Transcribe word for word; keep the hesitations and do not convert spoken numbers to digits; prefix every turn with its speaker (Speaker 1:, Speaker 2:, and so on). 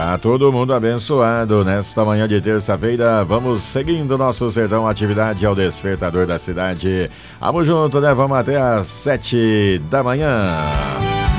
Speaker 1: Tá todo mundo abençoado nesta manhã de terça-feira. Vamos seguindo nosso Sertão Atividade ao despertador da cidade. Vamos junto, né? Vamos até às sete da manhã.